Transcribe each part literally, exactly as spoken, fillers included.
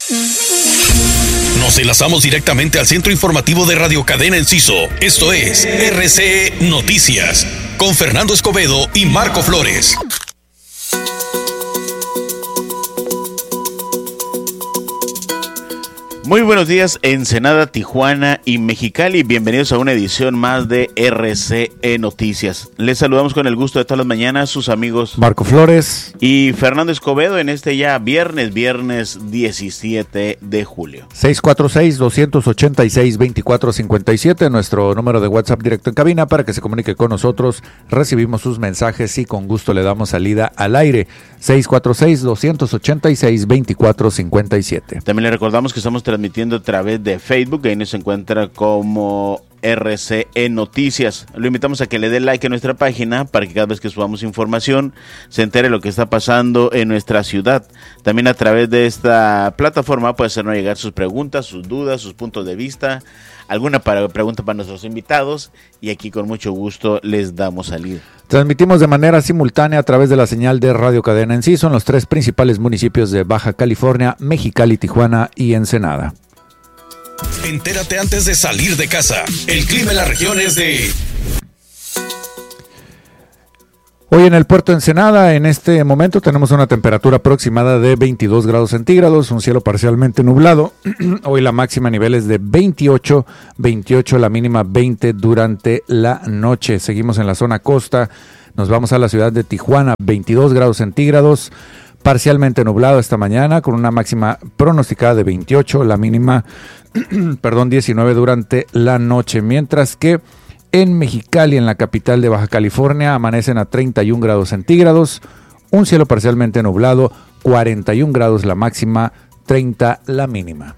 Nos enlazamos directamente al centro informativo de Radio Cadena Enciso. Esto es R C E Noticias, con Fernando Escobedo y Marco Flores. Muy buenos días, Ensenada, Tijuana y Mexicali. Bienvenidos a una edición más de R C E Noticias. Les saludamos con el gusto de todas las mañanas sus amigos Marco Flores y Fernando Escobedo en este ya viernes, viernes diecisiete de julio. seis cuatro seis, dos ocho seis, dos cuatro cinco siete, nuestro número de WhatsApp directo en cabina para que se comunique con nosotros. Recibimos sus mensajes y con gusto le damos salida al aire. seis cuatro seis, dos ocho seis, dos cuatro cinco siete. También le recordamos que estamos transmitiendo a través de Facebook, ahí nos encuentra como R C E Noticias. Lo invitamos a que le dé like a nuestra página para que cada vez que subamos información se entere lo que está pasando en nuestra ciudad. También a través de esta plataforma puede hacernos llegar sus preguntas, sus dudas, sus puntos de vista, alguna para, pregunta para nuestros invitados y aquí con mucho gusto les damos salida. Transmitimos de manera simultánea a través de la señal de Radio Cadena Enciso en los tres principales municipios de Baja California, Mexicali, Tijuana y Ensenada. Entérate antes de salir de casa. El clima en la región es de... Hoy en el puerto de Ensenada, en este momento tenemos una temperatura aproximada de veintidós grados centígrados, un cielo parcialmente nublado. Hoy la máxima a niveles de veintiocho, veintiocho, la mínima veinte durante la noche. Seguimos en la zona costa, nos vamos a la ciudad de Tijuana, veintidós grados centígrados, parcialmente nublado esta mañana, con una máxima pronosticada de veintiocho, la mínima, perdón, diecinueve durante la noche, mientras que en Mexicali, en la capital de Baja California, amanecen a treinta y un grados centígrados, un cielo parcialmente nublado, cuarenta y un grados la máxima, treinta la mínima.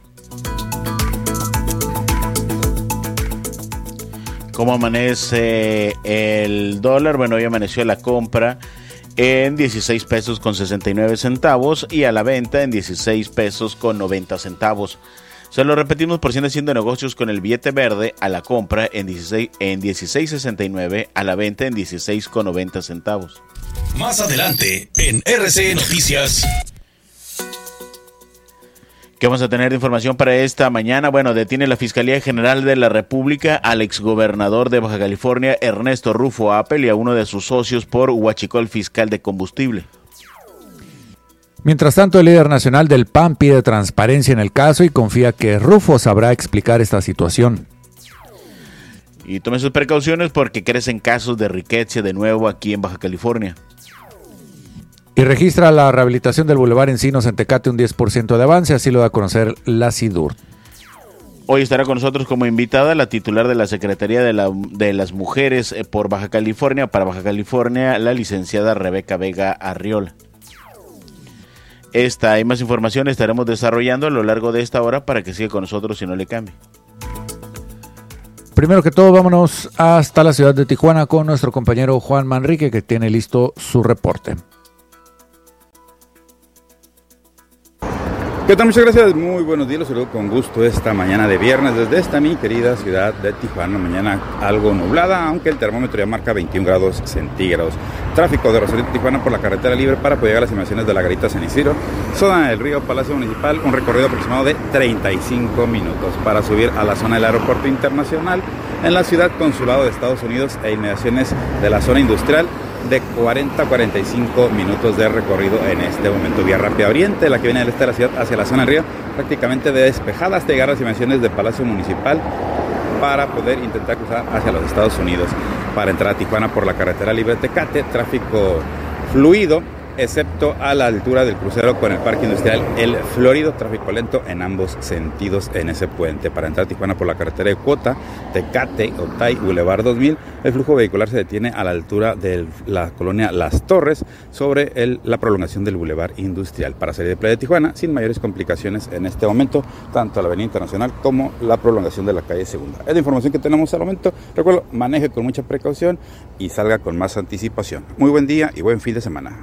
¿Cómo amanece el dólar? Bueno, hoy amaneció la compra en dieciséis pesos con sesenta y nueve centavos y a la venta en dieciséis pesos con noventa centavos. Se lo repetimos por si andan haciendo negocios con el billete verde, a la compra en dieciséis en dieciséis sesenta y nueve, a la venta en dieciséis con noventa centavos. Más adelante en R C E Noticias. ¿Qué vamos a tener de información para esta mañana? Bueno, detiene la Fiscalía General de la República al exgobernador de Baja California, Ernesto Rufo Appel, y a uno de sus socios por huachicol fiscal de combustible. Mientras tanto, el líder nacional del P A N pide transparencia en el caso y confía que Rufo sabrá explicar esta situación. Y tome sus precauciones porque crecen casos de riqueza de nuevo aquí en Baja California. Y registra la rehabilitación del Boulevard Encinos en Tecate un diez por ciento de avance, así lo da a conocer la SIDUR. Hoy estará con nosotros como invitada la titular de la Secretaría de, la, de las Mujeres por Baja California, para Baja California, la licenciada Rebeca Vega Arriola. Esta y más información estaremos desarrollando a lo largo de esta hora para que siga con nosotros y no le cambie. Primero que todo, vámonos hasta la ciudad de Tijuana con nuestro compañero Juan Manrique, que tiene listo su reporte. ¿Qué tal? Muchas gracias, muy buenos días, los saludo con gusto esta mañana de viernes desde esta mi querida ciudad de Tijuana. Mañana algo nublada, aunque el termómetro ya marca veintiún grados centígrados. Tráfico de Rosarito, Tijuana por la carretera libre para poder llegar a las inmediaciones de la Garita San Isidro, zona del río Palacio Municipal, un recorrido aproximado de treinta y cinco minutos. Para subir a la zona del aeropuerto internacional, en la ciudad consulado de Estados Unidos e inmediaciones de la zona industrial, de cuarenta a cuarenta y cinco minutos de recorrido en este momento. Vía rápida oriente, la que viene del este de la ciudad hacia la zona del río, prácticamente despejada hasta llegar a las inmediaciones del Palacio Municipal para poder intentar cruzar hacia los Estados Unidos. Para entrar a Tijuana por la carretera libre Tecate, tráfico fluido, excepto a la altura del crucero con el Parque Industrial El Florido, tráfico lento en ambos sentidos en ese puente. Para entrar a Tijuana por la carretera de Cuota, Tecate, Otay, Boulevard dos mil, el flujo vehicular se detiene a la altura de la colonia Las Torres, sobre el, la prolongación del Boulevard Industrial. Para salir de Playa de Tijuana, sin mayores complicaciones en este momento, tanto la Avenida Internacional como la prolongación de la calle Segunda. Es la información que tenemos al momento. Recuerdo, maneje con mucha precaución y salga con más anticipación. Muy buen día y buen fin de semana.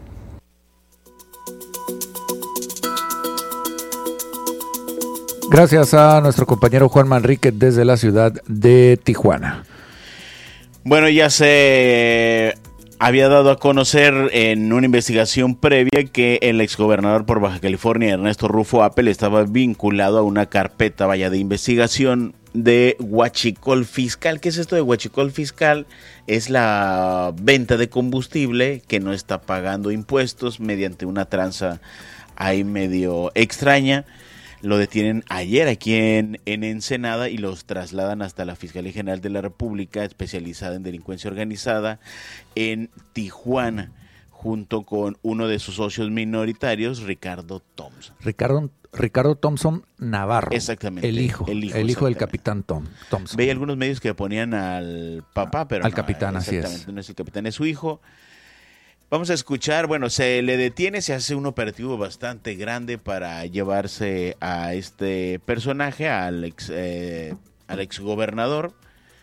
Gracias a nuestro compañero Juan Manrique desde la ciudad de Tijuana. Bueno, ya se había dado a conocer en una investigación previa que el exgobernador por Baja California, Ernesto Rufo Appel, estaba vinculado a una carpeta, vaya, de investigación de huachicol fiscal. ¿Qué es esto de huachicol fiscal? Es la venta de combustible que no está pagando impuestos mediante una tranza ahí medio extraña. Lo detienen ayer aquí en, en Ensenada y los trasladan hasta la Fiscalía General de la República, especializada en delincuencia organizada, en Tijuana, junto con uno de sus socios minoritarios, Ricardo Thompson. Ricardo, Ricardo Thompson Navarro. Exactamente. El hijo, el hijo, el hijo del capitán Tom, Thompson. Veía algunos medios que ponían al papá, pero al no, capitán, así es. No es el capitán, es su hijo. Vamos a escuchar, bueno, se le detiene, se hace un operativo bastante grande para llevarse a este personaje, al ex, eh, al exgobernador,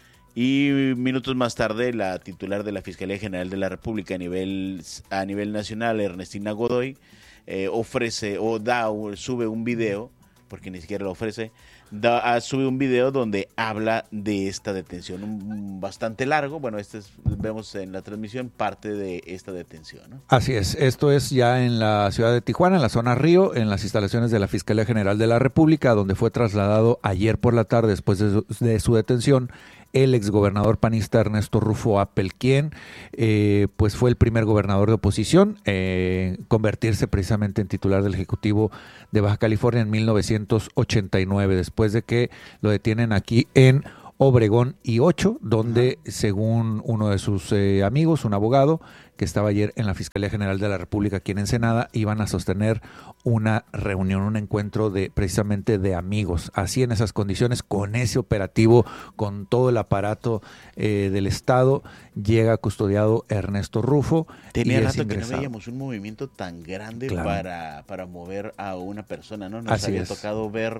y minutos más tarde la titular de la Fiscalía General de la República a nivel, a nivel nacional, Ernestina Godoy, eh, ofrece o da o sube un video, porque ni siquiera lo ofrece, da, sube un video donde habla de esta detención, un, bastante largo. Bueno, este es, vemos en la transmisión parte de esta detención, ¿no? Así es, esto es ya en la ciudad de Tijuana, en la zona Río, en las instalaciones de la Fiscalía General de la República, donde fue trasladado ayer por la tarde, después de su, de su detención, el exgobernador panista Ernesto Rufo Appel, quien eh, pues fue el primer gobernador de oposición, eh, convertirse precisamente en titular del Ejecutivo de Baja California en mil novecientos ochenta y nueve, después de que lo detienen aquí en Obregón y Ocho, donde según uno de sus eh, amigos, un abogado que estaba ayer en la Fiscalía General de la República aquí en Ensenada, iban a sostener una reunión, un encuentro de precisamente de amigos. Así, en esas condiciones, con ese operativo, con todo el aparato eh, del Estado, llega custodiado Ernesto Rufo. Tenía y rato es que no veíamos un movimiento tan grande, claro, para, para mover a una persona, ¿no? Nos Así había es. tocado ver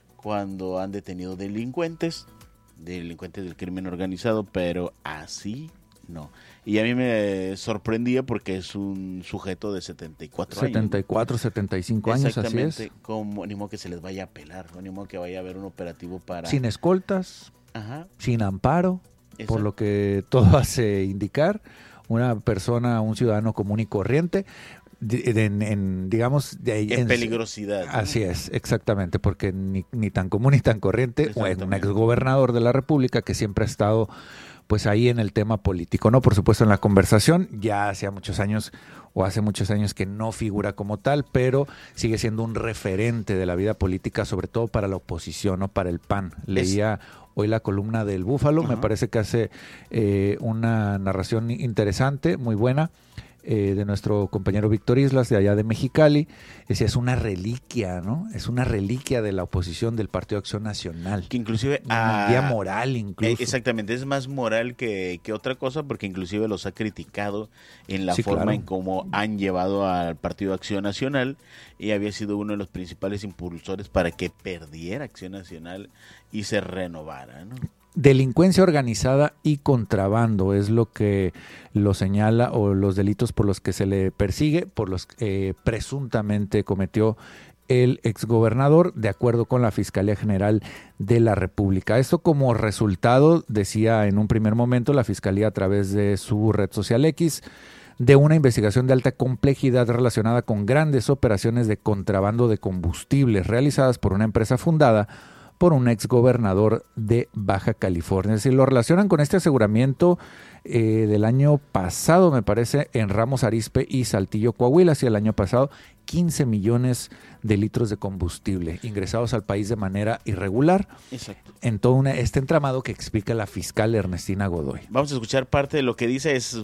cuando han detenido delincuentes, delincuentes del crimen organizado, pero así no. Y a mí me sorprendía porque es un sujeto de setenta y cuatro años. setenta y cuatro, setenta y cinco años, así es. Como, ni modo que se les vaya a pelar, ni modo que vaya a haber un operativo para... Sin escoltas, Ajá. sin amparo, Exacto. Por lo que todo hace indicar, una persona, un ciudadano común y corriente, de, de, en, en, digamos... De, en, en peligrosidad. Así, ¿no? Es, exactamente, porque ni, ni tan común ni tan corriente, un exgobernador de la República que siempre ha estado pues ahí en el tema político, ¿no? Por supuesto en la conversación, ya hace muchos años o hace muchos años que no figura como tal, pero sigue siendo un referente de la vida política, sobre todo para la oposición, ¿no? Para el P A N. Leía es... hoy la columna del Búfalo, uh-huh. Me parece que hace eh, una narración interesante, muy buena, eh, de nuestro compañero Víctor Islas, de allá de Mexicali. Decía, es una reliquia, ¿no? Es una reliquia de la oposición del Partido Acción Nacional. Que inclusive... Una vía moral, incluso. Exactamente, es más moral que, que otra cosa, porque inclusive los ha criticado en la sí, forma claro. en cómo han llevado al Partido Acción Nacional, y había sido uno de los principales impulsores para que perdiera Acción Nacional y se renovara, ¿no? Delincuencia organizada y contrabando es lo que lo señala, o los delitos por los que se le persigue, por los que eh, presuntamente cometió el exgobernador, de acuerdo con la Fiscalía General de la República. Esto como resultado, decía en un primer momento la Fiscalía a través de su red social X, de una investigación de alta complejidad relacionada con grandes operaciones de contrabando de combustibles realizadas por una empresa fundada por un exgobernador de Baja California. Es decir, lo relacionan con este aseguramiento eh, del año pasado, me parece, en Ramos Arizpe y Saltillo, Coahuila, hacia el año pasado, quince millones de litros de combustible ingresados al país de manera irregular. Exacto. En todo una, este entramado que explica la fiscal Ernestina Godoy. Vamos a escuchar parte de lo que dice, es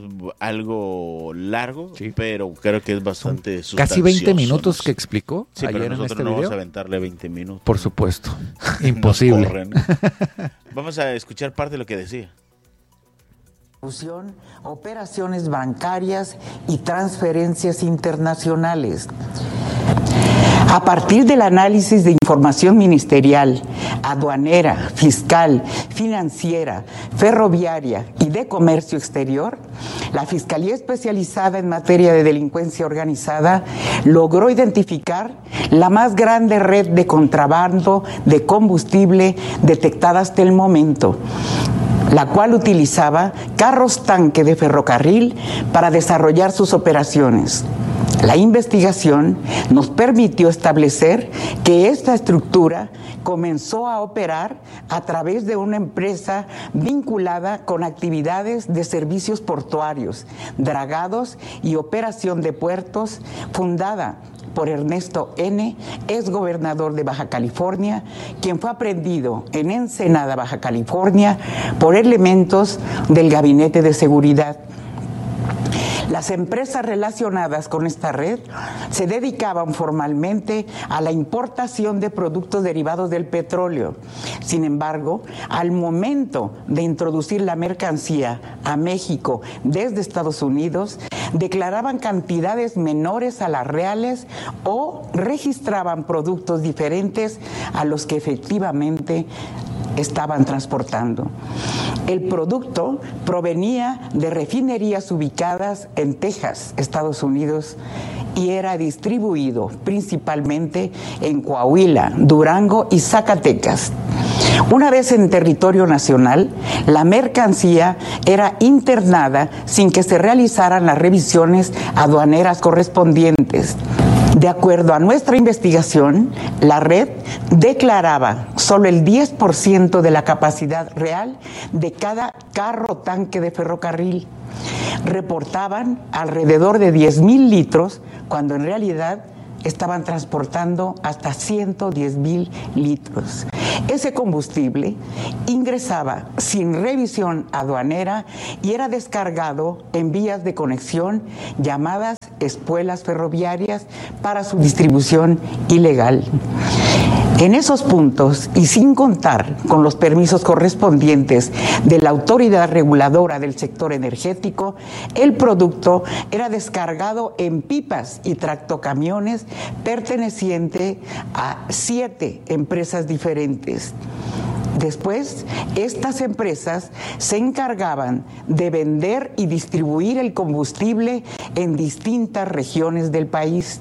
algo largo, sí, pero creo que es bastante sustancioso. Casi veinte minutos que explicó sí, ayer pero nosotros en este no video. Vamos a aventarle veinte minutos. Por supuesto, imposible. Corren. Vamos a escuchar parte de lo que decía. Operaciones bancarias y transferencias internacionales. A partir del análisis de información ministerial, aduanera, fiscal, financiera, ferroviaria y de comercio exterior, la Fiscalía Especializada en Materia de Delincuencia Organizada logró identificar la más grande red de contrabando de combustible detectada hasta el momento. la cual utilizaba carros tanque de ferrocarril para desarrollar sus operaciones. La investigación nos permitió establecer que esta estructura comenzó a operar a través de una empresa vinculada con actividades de servicios portuarios, dragados y operación de puertos, fundada por Ernesto N., exgobernador de Baja California, quien fue aprehendido en Ensenada, Baja California, por elementos del Gabinete de Seguridad. Las empresas relacionadas con esta red se dedicaban formalmente a la importación de productos derivados del petróleo. Sin embargo, al momento de introducir la mercancía a México desde Estados Unidos, declaraban cantidades menores a las reales o registraban productos diferentes a los que efectivamente estaban transportando. El producto provenía de refinerías ubicadas en Texas, Estados Unidos, y era distribuido principalmente en Coahuila, Durango y Zacatecas. Una vez en territorio nacional, la mercancía era internada sin que se realizaran las revisiones aduaneras correspondientes. De acuerdo a nuestra investigación, la red declaraba solo el diez por ciento de la capacidad real de cada carro tanque de ferrocarril. Reportaban alrededor de diez mil litros, cuando en realidad estaban transportando hasta ciento diez mil litros. Ese combustible ingresaba sin revisión aduanera y era descargado en vías de conexión llamadas espuelas ferroviarias para su distribución ilegal. En esos puntos, y sin contar con los permisos correspondientes de la autoridad reguladora del sector energético, el producto era descargado en pipas y tractocamiones perteneciente a siete empresas diferentes. Después, estas empresas se encargaban de vender y distribuir el combustible en distintas regiones del país.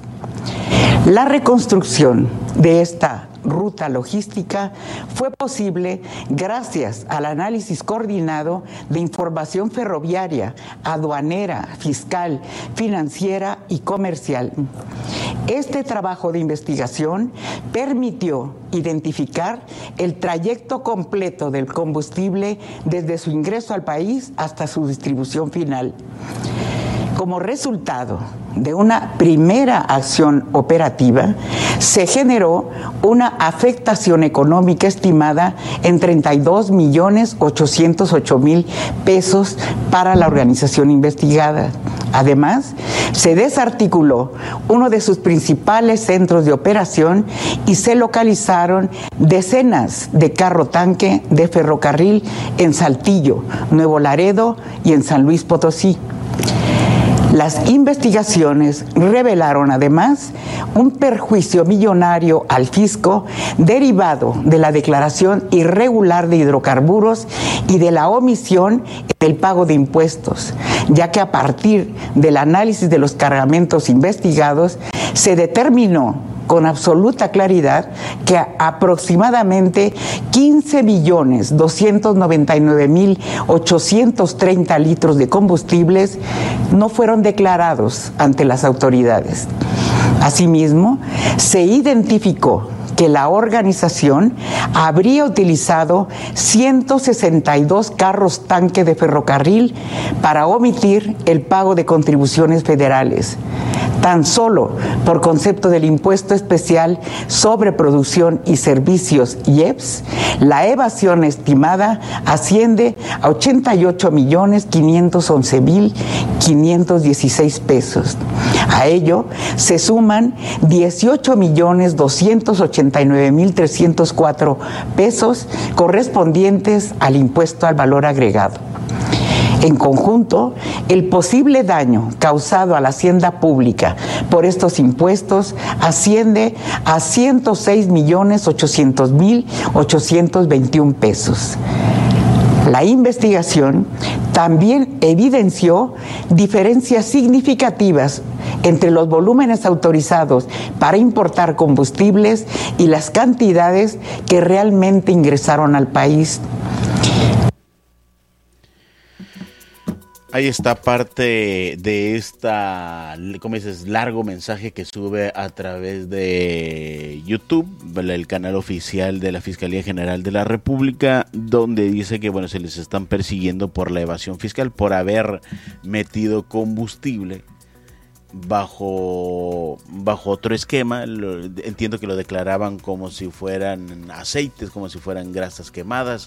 La reconstrucción de esta ruta logística fue posible gracias al análisis coordinado de información ferroviaria, aduanera, fiscal, financiera y comercial. Este trabajo de investigación permitió identificar el trayecto completo del combustible desde su ingreso al país hasta su distribución final. Como resultado de una primera acción operativa, se generó una afectación económica estimada en treinta y dos millones ochocientos ocho mil pesos para la organización investigada. Además, se desarticuló uno de sus principales centros de operación y se localizaron decenas de carro tanque de ferrocarril en Saltillo, Nuevo Laredo y en San Luis Potosí. Las investigaciones revelaron además un perjuicio millonario al fisco derivado de la declaración irregular de hidrocarburos y de la omisión en el pago de impuestos, ya que a partir del análisis de los cargamentos investigados se determinó con absoluta claridad que aproximadamente quince millones doscientos noventa y nueve mil ochocientos treinta litros de combustibles no fueron declarados ante las autoridades. Asimismo, se identificó que la organización habría utilizado ciento sesenta y dos carros tanque de ferrocarril para omitir el pago de contribuciones federales. Tan solo por concepto del impuesto especial sobre producción y servicios I E P S, la evasión estimada asciende a ochenta y ocho millones quinientos once mil quinientos dieciséis pesos. A ello se suman dieciocho millones doscientos ochenta y nueve mil trescientos cuatro pesos correspondientes al impuesto al valor agregado. En conjunto, el posible daño causado a la hacienda pública por estos impuestos asciende a ciento seis millones ochocientos mil ochocientos veintiún pesos. La investigación también evidenció diferencias significativas entre los volúmenes autorizados para importar combustibles y las cantidades que realmente ingresaron al país. Ahí está parte de esta, ¿cómo dices?, largo mensaje que sube a través de YouTube, el canal oficial de la Fiscalía General de la República, donde dice que, bueno, se les están persiguiendo por la evasión fiscal, por haber metido combustible bajo, bajo otro esquema. Lo, entiendo que lo declaraban como si fueran aceites, como si fueran grasas quemadas,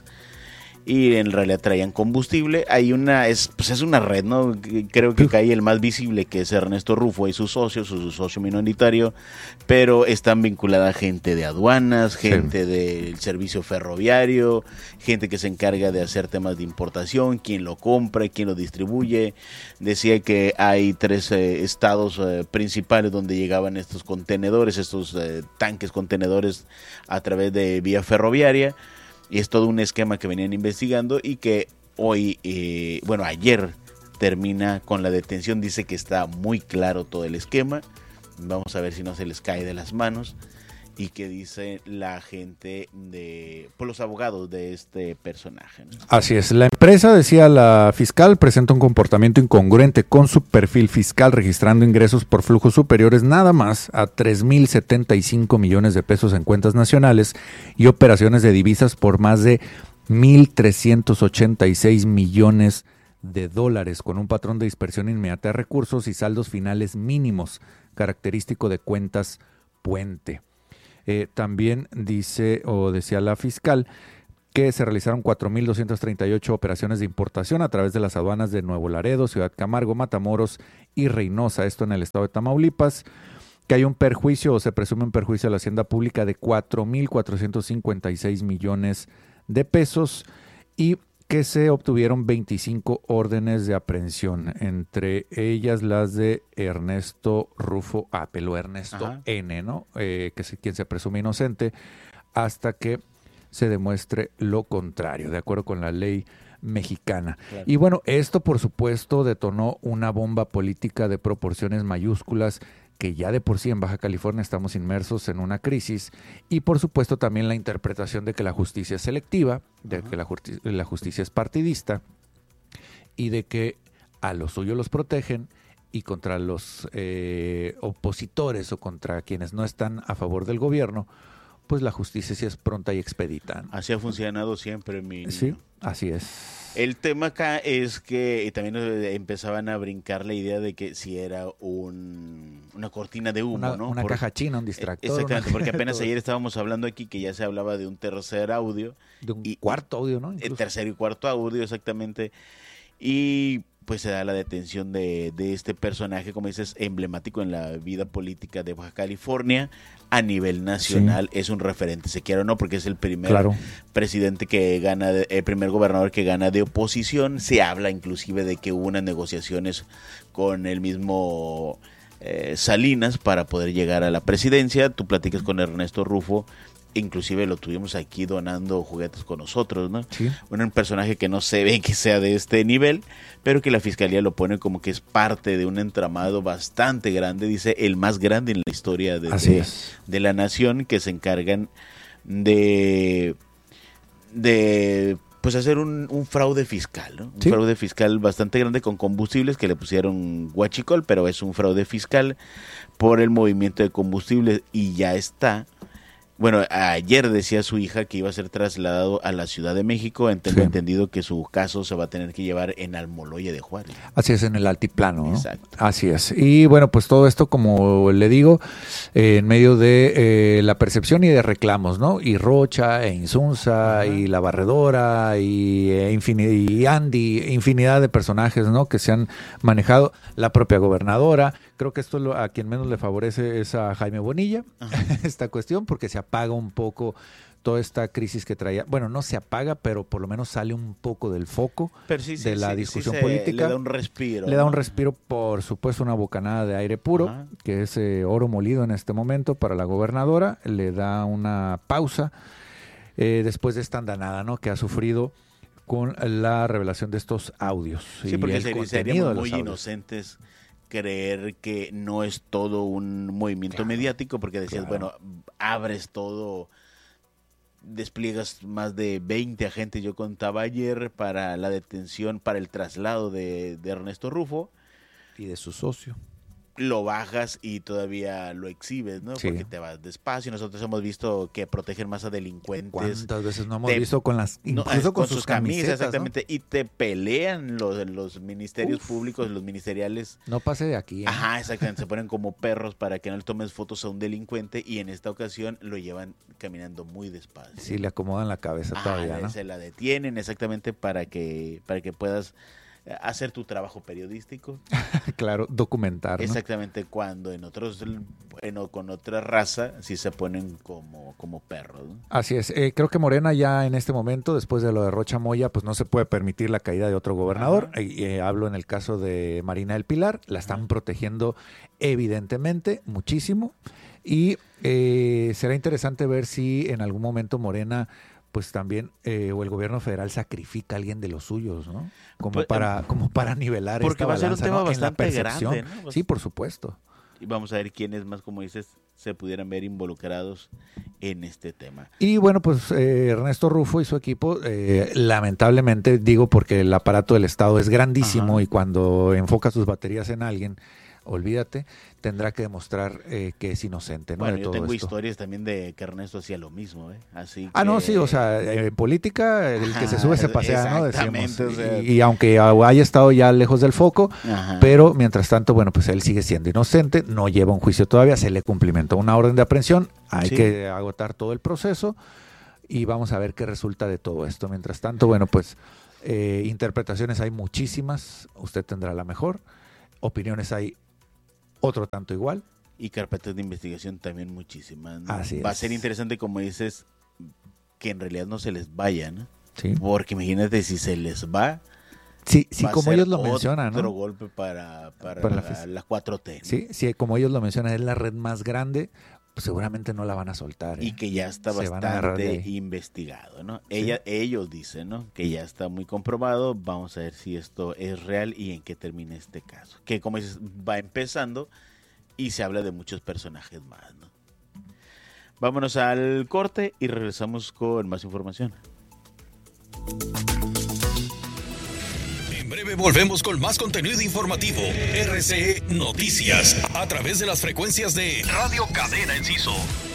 y en realidad traían combustible. Hay una, es, pues es una red, ¿no? Creo que cae el más visible, que es Ernesto Rufo y sus socios, su socio minoritario, pero están vinculadas gente de aduanas, gente sí. del servicio ferroviario, gente que se encarga de hacer temas de importación, quién lo compra, quién lo distribuye. Decía que hay tres eh, estados eh, principales donde llegaban estos contenedores, estos eh, tanques contenedores a través de vía ferroviaria. Y es todo un esquema que venían investigando y que hoy, eh, bueno, ayer termina con la detención. Dice que está muy claro todo el esquema. Vamos a ver si no se les cae de las manos. Y que dice la gente de, por los abogados de este personaje, ¿no? Así es. La empresa, decía la fiscal, presenta un comportamiento incongruente con su perfil fiscal, registrando ingresos por flujos superiores nada más a tres mil setenta y cinco millones de pesos en cuentas nacionales y operaciones de divisas por más de mil trescientos ochenta y seis millones de dólares, con un patrón de dispersión inmediata de recursos y saldos finales mínimos, característico de cuentas puente. Eh, también dice o decía la fiscal que se realizaron cuatro mil doscientas treinta y ocho operaciones de importación a través de las aduanas de Nuevo Laredo, Ciudad Camargo, Matamoros y Reynosa, esto en el estado de Tamaulipas, que hay un perjuicio o se presume un perjuicio a la hacienda pública de cuatro mil cuatrocientos cincuenta y seis millones de pesos y que se obtuvieron veinticinco órdenes de aprehensión, entre ellas las de Ernesto Rufo Apel o Ernesto Ajá. N, ¿no? Eh, que es quien se presume inocente, hasta que se demuestre lo contrario, de acuerdo con la ley mexicana. Claro. Y bueno, esto por supuesto detonó una bomba política de proporciones mayúsculas, que ya de por sí en Baja California estamos inmersos en una crisis, y por supuesto también la interpretación de que la justicia es selectiva, de uh-huh. que la, justi- la justicia es partidista, y de que a los suyos los protegen, y contra los eh, opositores o contra quienes no están a favor del gobierno, pues la justicia sí es pronta y expedita. Así ha funcionado siempre, mi Sí, así es. El tema acá es que también empezaban a brincar la idea de que si era un, una cortina de humo, una, ¿no? Una Por, caja china, un distractor. Exactamente, porque apenas ayer estábamos hablando aquí que ya se hablaba de un tercer audio. De un y, cuarto audio, ¿no? El tercer y cuarto audio, exactamente. Y pues se da la detención de, de este personaje, como dices, emblemático en la vida política de Baja California. A nivel nacional sí. es un referente, se quiera o no, porque es el primer claro. presidente que gana, el primer gobernador que gana de oposición. Se habla inclusive de que hubo unas negociaciones con el mismo eh, Salinas para poder llegar a la presidencia. Tú platicas con Ernesto Rufo, inclusive lo tuvimos aquí donando juguetes con nosotros, ¿no? Sí. Bueno, un personaje que no se ve que sea de este nivel, pero que la fiscalía lo pone como que es parte de un entramado bastante grande, dice el más grande en la historia de, de, de la nación, que se encargan de, de pues hacer un, un fraude fiscal, ¿no? Un ¿Sí? fraude fiscal bastante grande con combustibles que le pusieron huachicol, pero es un fraude fiscal por el movimiento de combustibles y ya está. Bueno, ayer decía su hija que iba a ser trasladado a la Ciudad de México. Tengo sí. entendido que su caso se va a tener que llevar en Almoloya de Juárez. Así es, en el altiplano, ¿no? Exacto. Así es. Y bueno, pues todo esto, como le digo, eh, en medio de eh, la percepción y de reclamos, ¿no? Y Rocha, e Insunza, Ajá. y La Barredora, y, eh, infin- y Andy, infinidad de personajes, ¿no? Que se han manejado. La propia gobernadora. Creo que esto lo, a quien menos le favorece es a Jaime Bonilla, esta cuestión, porque se apaga un poco toda esta crisis que traía. Bueno, no se apaga, pero por lo menos sale un poco del foco sí, sí, de la sí, discusión sí, política. Le da un respiro. Le ¿no? da un respiro, por supuesto, una bocanada de aire puro, Ajá. que es eh, oro molido en este momento para la gobernadora. Le da una pausa eh, después de esta andanada, ¿no? que ha sufrido con la revelación de estos audios. Sí, y porque el seríamos muy inocentes creer que no es todo un movimiento claro, mediático, porque decías, claro. bueno, abres todo despliegas más de veinte agentes, yo contaba ayer, para la detención, para el traslado de, de Ernesto Rufo. Y de su socio. Lo bajas y todavía lo exhibes, ¿no? Sí. Porque te vas despacio. Nosotros hemos visto que protegen más a delincuentes. ¿Cuántas veces no hemos te, visto con las, incluso no, con, con sus, sus camisas, camisetas, exactamente, ¿no? Y te pelean los, los ministerios Uf. públicos, los ministeriales. No pase de aquí. ¿eh? Ajá, exactamente, se ponen como perros para que no le tomes fotos a un delincuente y en esta ocasión lo llevan caminando muy despacio. Sí, le acomodan la cabeza Ajá, todavía, ¿no? Se la detienen exactamente para que, para que puedas hacer tu trabajo periodístico. Claro, documentar, ¿no? Exactamente, cuando en otros, en, con otra raza, sí se ponen como, como perros, ¿no? Así es. Eh, creo que Morena ya en este momento, después de lo de Rocha Moya, pues no se puede permitir la caída de otro gobernador. Eh, eh, hablo en el caso de Marina del Pilar. La están Ajá. protegiendo evidentemente muchísimo. Y eh, será interesante ver si en algún momento Morena... pues también, eh, o el gobierno federal sacrifica a alguien de los suyos, ¿no? Como pues, para como para nivelar porque esta balanza, va a ser un tema ¿no? bastante en la percepción. grande, ¿no? Sí, por supuesto. Y vamos a ver quiénes más, como dices, se pudieran ver involucrados en este tema. Y bueno, pues eh, Ernesto Rufo y su equipo, eh, lamentablemente, digo porque el aparato del Estado es grandísimo. Ajá. Y cuando enfoca sus baterías en alguien, olvídate, tendrá que demostrar eh, que es inocente, ¿no? Bueno, de yo todo tengo esto. historias también de que Ernesto hacía lo mismo, ¿eh? Así ah, que... no, sí, o sea, en política, el Ajá, que se sube se pasea, ¿no? Decíamos. O sea, y, y aunque haya estado ya lejos del foco, Ajá. pero mientras tanto, bueno, pues él sigue siendo inocente, no lleva un juicio todavía, se le cumplimentó una orden de aprehensión, hay sí. que agotar todo el proceso y vamos a ver qué resulta de todo esto. Mientras tanto, bueno, pues eh, interpretaciones hay muchísimas, usted tendrá la mejor, opiniones hay otro tanto igual. Y carpetas de investigación también muchísimas, ¿no? Así Va es. a ser interesante, como dices, que en realidad no se les vaya, ¿no? Sí. Porque imagínate si se les va. Sí, sí, como ellos lo mencionan, ¿no? Otro golpe para, para, para la, la, la cuatro T, ¿no? Sí, sí, como ellos lo mencionan, es la red más grande, pues seguramente no la van a soltar. ¿eh? Y que ya está se bastante investigado, ¿no? Sí. Ella, ellos dicen, ¿no? Que ya está muy comprobado. Vamos a ver si esto es real y en qué termina este caso. Que como dices, va empezando y se habla de muchos personajes más, ¿no? Vámonos al corte y regresamos con más información. En breve volvemos con más contenido informativo. R C E Noticias, a través de las frecuencias de Radio Cadena Enciso.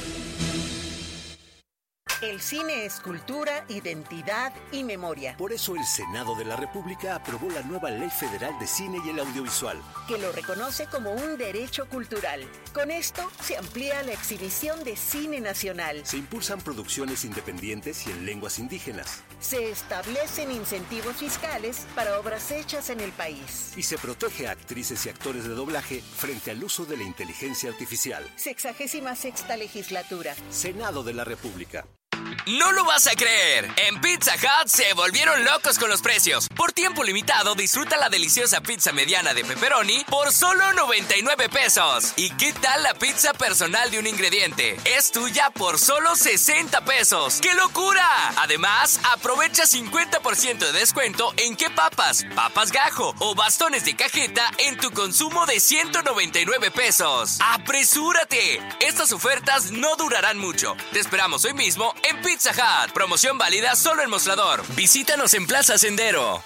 El cine es cultura, identidad y memoria. Por eso el Senado de la República aprobó la nueva Ley Federal de Cine y el Audiovisual, que lo reconoce como un derecho cultural. Con esto se amplía la exhibición de cine nacional. Se impulsan producciones independientes y en lenguas indígenas. Se establecen incentivos fiscales para obras hechas en el país. Y se protege a actrices y actores de doblaje frente al uso de la inteligencia artificial. Sexagésima sexta legislatura. Senado de la República. No lo vas a creer, en Pizza Hut se volvieron locos con los precios. Por tiempo limitado, disfruta la deliciosa pizza mediana de pepperoni por solo noventa y nueve pesos. ¿Y qué tal la pizza personal de un ingrediente? Es tuya por solo sesenta pesos. ¡Qué locura! Además, aprovecha cincuenta por ciento de descuento en qué papas, papas gajo o bastones de cajeta en tu consumo de ciento noventa y nueve pesos. ¡Apresúrate! Estas ofertas no durarán mucho. Te esperamos hoy mismo en Pizza Hut. Promoción válida solo en Mostrador. Visítanos en Plaza Sendero.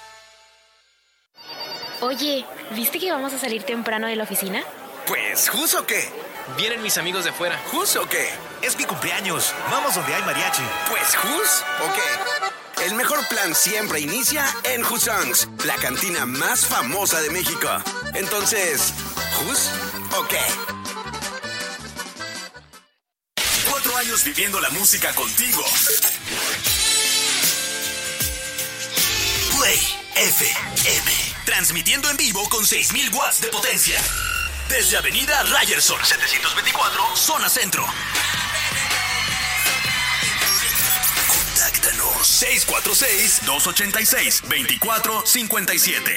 Oye, ¿viste que vamos a salir temprano de la oficina? Pues, ¿jus o qué? Vienen mis amigos de fuera. ¿Jus o qué? Es mi cumpleaños. Vamos donde hay mariachi. Pues, ¿jus o qué? El mejor plan siempre inicia en Jusongs, la cantina más famosa de México. Entonces, ¿jus o qué? Cuatro años viviendo la música contigo. Play F M. Transmitiendo en vivo con seis mil watts de potencia. Desde Avenida Ryerson setecientos veinticuatro, Zona Centro. Contáctanos seis cuatro seis, dos ocho seis, dos cuatro cinco siete.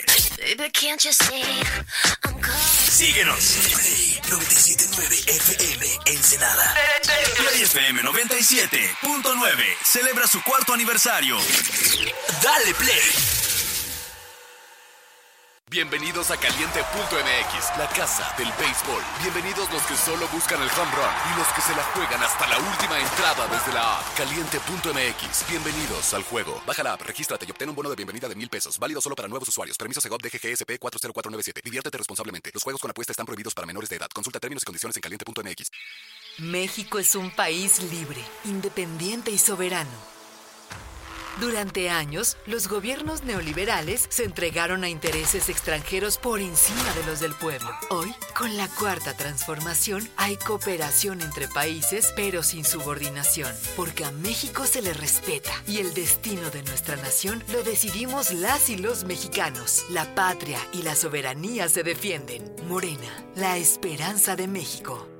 Síguenos. Play noventa y siete punto nueve F M Ensenada. Play F M noventa y siete punto nueve celebra su cuarto aniversario. Dale play. Bienvenidos a Caliente punto M X, la casa del béisbol. Bienvenidos los que solo buscan el home run y los que se la juegan hasta la última entrada desde la app. Caliente punto M X, bienvenidos al juego. Baja la app, regístrate y obtén un bono de bienvenida de mil pesos. Válido solo para nuevos usuarios. Permiso Segov D G G S P cuatro cero cuatro nueve siete. Diviértete responsablemente. Los juegos con apuesta están prohibidos para menores de edad. Consulta términos y condiciones en caliente punto M X. México es un país libre, independiente y soberano. Durante años, los gobiernos neoliberales se entregaron a intereses extranjeros por encima de los del pueblo. Hoy, con la Cuarta Transformación, hay cooperación entre países, pero sin subordinación, porque a México se le respeta y el destino de nuestra nación lo decidimos las y los mexicanos. La patria y la soberanía se defienden. Morena, la esperanza de México.